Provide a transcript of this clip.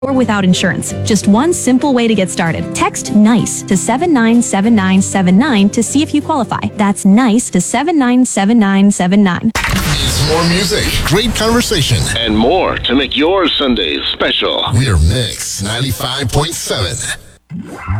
or without insurance. Just one simple way to get started. Text NICE to 797979 to see if you qualify. That's NICE to 797979. It's more music, great conversation, and more to make your Sundays special. We're Mix 95.7.